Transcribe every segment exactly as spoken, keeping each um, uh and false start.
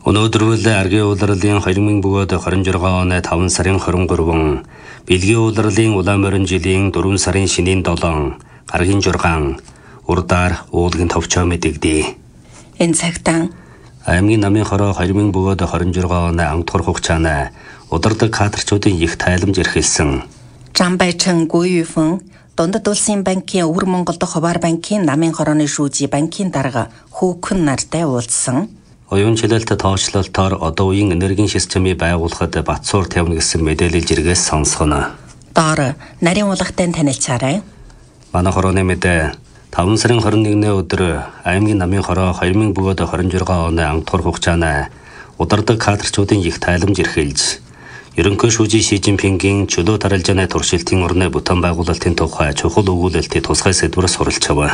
Өнөөдөр аргийн улирлын две тысячи двадцать шесть оны таван сарын двадцать три, Бэлгийн улирлын улаан морин жилийн дөрвөн сарын шинийн долоон, гаргийн жургаан, урдаар уулгийн товчоо мэдэгдээ. Энэ цагтаа аймгийн намын хороо две тысячи двадцать шесть оны амтгар хугацааны удирдаг кадрчуудын их тайламж эрхэлсэн. Жамбайчин Гуйфэн Дундад улсын банкын Өвөр Монгол дахь Хуваар банкын намын хорооны шүүжий банкын дарга Хүүхэн нартай уулзсан. Оюун чөлөөлт тооцоололтоор одоо үеийн энергийн системийг байгуулахад Батсуур тавина гэсэн мэдээлэл жиргээс сонсгоно. Доор нарийн уулгатай танилцаарай. Манай хорооны мэдээ таван сарын двадцать нэгний өдөр аймгийн намын хороо две тысячи двадцать шесть оны амтгар хугацааны удирдаг кадрчуудын их тайламж эрхэлж, ерөнхий шүүжий Ши Жинпингийн чөлөө даралжааны туршилтын орны бүтээн байгуулалтын тухай чухал өгүүлэлтийн тусгай сэдвээр суралж аваа.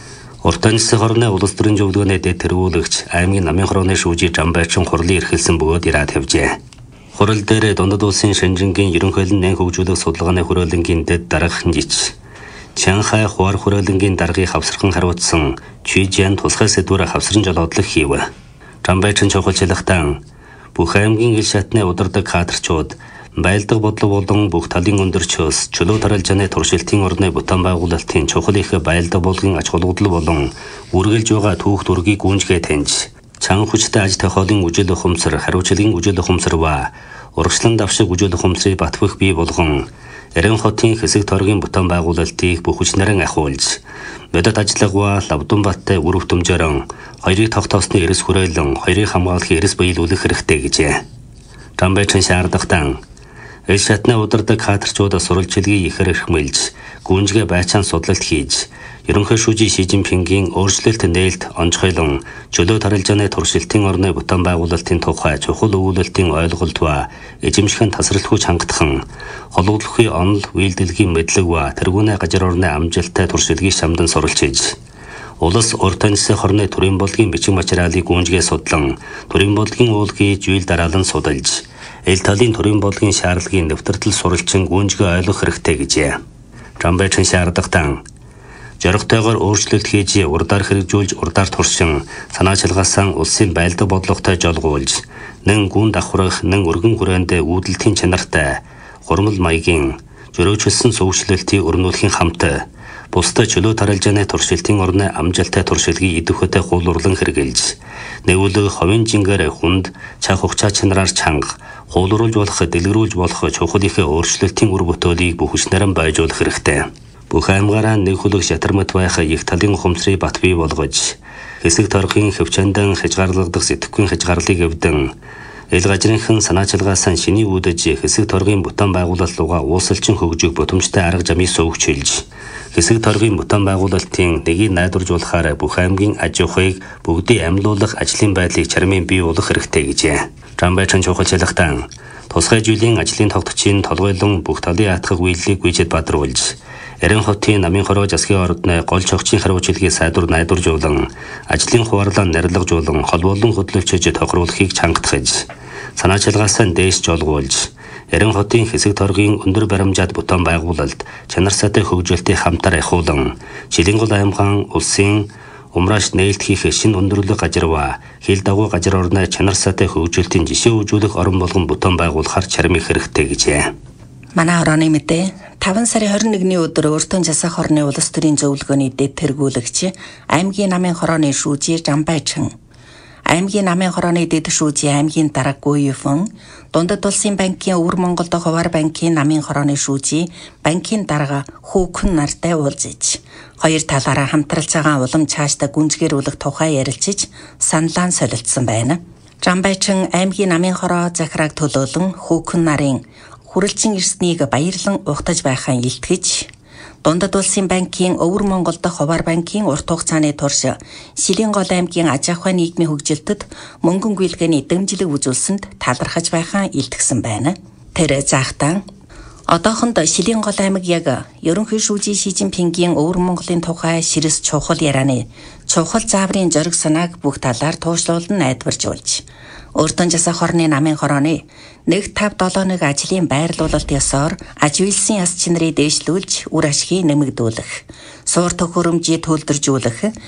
Уртан засгийн хорны улс төрийн зөвлөгөөний дэд тэргүүлэгч аймгийн намын хорооны шүүжий Жамбайчин хурлын эрхэлсэн бөгөөд ирээд тавьжээ. Хурал дээр Дундад улсын Шэнжингийн ерөнхийлөн нэн хөгжүүлэх судалгааны хүрээлэнгийн дэд дарга хинжиж, Чанхай Хуваар хүрээлэнгийн даргыг хавсархан хариуцсан Чижиан тусгай сэдвээр хавсран жолоодлого хийв. Жамбайчин чухалчлахтан бүх аймгийн ил шатны удирдаг кадрчууд байлдаг бодлого болон бүх талын өндөрчөөс чөлөө даралжааны туршилтын орны бүтээн байгуулалтын чухал их байлдаг болгын ач холбогдол болон үргэлж байгаа түүх төргийг гүнжгээ таньж, чан хүчтэй аж тохиолын үжил ухамсар, хариуцлагын үжил ухамсар ба урагшлан давшиг үжил ухамсарыг батбах бий болгон Эрен хотын хэсэг торгийн бүтээн байгуулалтыг бүх хүчнэрэн ахиулж, бодит ажиллагаа Лавдунбаттай үр хөвтөмжөрөн хоёрыг тогтоосны эрэс хүрээлэн хоёрыг хамгаалахын эрэс биелүүлэх хэрэгтэй гэжээ. Жамбайчин шаардахтан ил шатны удирдаг кадрчуудаа сурвалжилгийг ихэр эрхмэлж, гүнжгээ байцаан судлалт хийж, ерөнхий шүүжий Ши Жинпингийн өөрчлөлт нээлт онцгойлон чөлөө даралжааны туршилтын орны бүтээн байгуулалтын тухай чухал өгүүлэлтийн ойлголт ба эзэмшхэн тасралтгүй чангатхан, холбогдлохын онол үйлдэлгийн мэдлэг ба тэргүүний гажир орны амжилттай туршилтыг шамдан суралцж, улс уртан засгийн хорны төрийн бодлогын бичиг материалыг гүнжгээ судлан, төрийн бодлогын уулгийг жийл дараалан судалж, ил талын төрийн бодлогын шаардлагын нэвтртэл суралцсан гүнжгээ ойлгох хэрэгтэй гэжээ. Жамбайчин шаардахтан зоригтойгоор өөрчлөлт хийж урдаар хэрэгжүүлж урдаар туршин санаачилгаасан улсын байлдаг бодлоготой жолгуулж, нэн гүн давхрах, нэн өргөн хүрээндээ үүдэлтийн чанартай, хурмал маягийн зөрөөчлсөн зөвшлөлтийг өрнүүлэхийн хамт бусдад чөлөө даралжааны туршилтын орны амжилттай туршилгийг идэвхтэй хуулурлан хэрэгжилж, нэвлэг ховын жингээр хүнд чах хугацаа чанараар чанга, хуулруулж болох, дэлгэрүүлж болох чухал их өөрчлөлтийн үр бүтээлийг бүх хүчнэрэн байжуулах хэрэгтэй. Бүх аймгаараа нэг хөлөг шатармат байх их талын ухамсарыг бат бий болгож, хэсэг торгийн хөвчөндөн хязгаарлагдах сэтгэхүйн хязгаарлалыг эвдэн, ил гажрынхан санаачилгаасан шиний үүдэж хэсэг торгийн бүтээн байгуулалт руугаа уусалчин хөгжих боломжтой арга замыг сувгчилж, хэсэг торгийн бүтээн байгуулалтын нэгийг найдваржуулахаар бүх аймгийн аж ахуйг бүгдийг амьлуулах ажлын байдлыг чармын бий болгох хэрэгтэй гэжээ. Жамбайчин чухалчлахтан тусгай жилийн ажлын тогтцын толгойлон бүх талын атгах үйлдэлийг гүйцэд бадруулж, Эрен хотын намын хороо засгийн ордны гол чогчийн хариуцлагыг сайдвар найдваржуулан, ажлын хуваарлаа нарилгажуулан, холбоолон хөдөлгөж тохируулахыг чангатгаж, санаачилгаасан дээш жолгуулж, Эрен хотын хэсэг торгийн өндөр баримжаад бүтээн байгуулалт чанар сайтай хөгжөлтийг хамтаар ахиулан, Жилингол аймгаан улсын умрааш нээлт хийх шинэ өндөрлөг гажир ба хил дагуу гажир орны чанар сайтай хөгжөлтийн жишээ үзүүлэх орон болгон бүтээн байгуулахар чармих хэрэгтэй гэжээ. Манай хорооны мэдээ таван сарын двадцать нэгний өдөр Уртан засгийн хорны улс төрийн зөвлөгөөний дэд тэргүүлэгч аймгийн намын хорооны шүүжий Жамбайчин, аймгийн намын хорооны дэд шүүжий аймгийн дарга Гуйфэн, Дундад улсын банкын Өвөр Монгол дахь Хуваар банкын намын хорооны шүүжий банкын дарга Хүүхэн нартай уулзаж, хоёр талаараа хамтралж байгаа улам цаашдаа гүнзгийрүүлэх тухай ярилцж саналаа солилцсон байна. Жамбайчин аймгийн намын хороо захиргааг төлөөлөн Хүүхэн нарын хүрэлцэн ирснийг баярлан ухтаж байхаа илтгэж, Дундад улсын банкын Өвөр Монгол дахь Хуваар банкын урт хугацааны турш Шилингол аймгийн аж ахуй нийгмийн хөгжилтөд мөнгөн гүйлгээний дэмжлэг үзүүлсэнд талархаж байхаа илтгэсэн байна. Тэр заахтаа одоохонд Шилингол аймаг яг ерөнхий шүүжий Ши Жинпингийн Өвөр Монголын тухай ширэс чухал ярианы чухал зааврын зориг санааг бүх талаар туушлуулан найдваржуулж, Уртан засгийн хорны намын хорооны нэг тав долооныг ажлын байрлуулалт ёсоор ажилсан яс чинрыг дээшлүүлж, үр ашгийг нэмэгдүүлэх, суур төхөөрөмжийг төлдөржүүлэх,